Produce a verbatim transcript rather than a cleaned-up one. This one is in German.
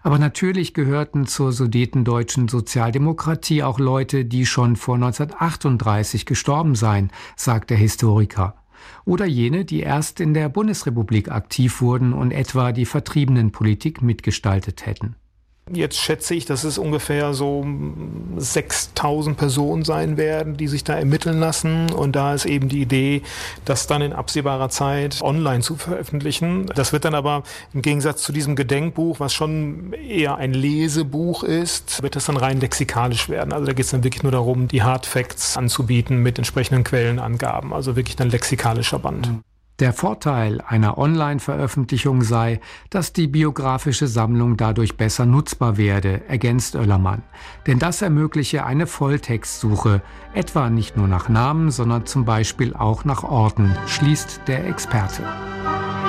Aber natürlich gehörten zur sudetendeutschen Sozialdemokratie auch Leute, die schon vor neunzehnhundertachtunddreißig gestorben seien, sagt der Historiker. Oder jene, die erst in der Bundesrepublik aktiv wurden und etwa die Vertriebenenpolitik mitgestaltet hätten. Jetzt schätze ich, dass es ungefähr so sechstausend Personen sein werden, die sich da ermitteln lassen. Und da ist eben die Idee, das dann in absehbarer Zeit online zu veröffentlichen. Das wird dann aber im Gegensatz zu diesem Gedenkbuch, was schon eher ein Lesebuch ist, wird das dann rein lexikalisch werden. Also da geht es dann wirklich nur darum, die Hard Facts anzubieten mit entsprechenden Quellenangaben. Also wirklich ein lexikalischer Band. Der Vorteil einer Online-Veröffentlichung sei, dass die biografische Sammlung dadurch besser nutzbar werde, ergänzt Oellermann. Denn das ermögliche eine Volltextsuche, etwa nicht nur nach Namen, sondern zum Beispiel auch nach Orten, schließt der Experte.